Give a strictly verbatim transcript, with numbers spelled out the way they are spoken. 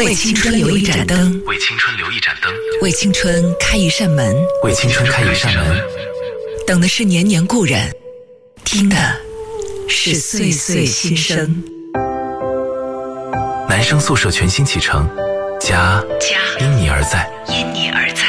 为青春留一盏灯， 为青春留一盏灯， 为青春开一扇门， 为青春开一扇门。 等的是年年故人，听的是岁岁新生。 男生宿舍全新启程，家家因你而在， 因你而在。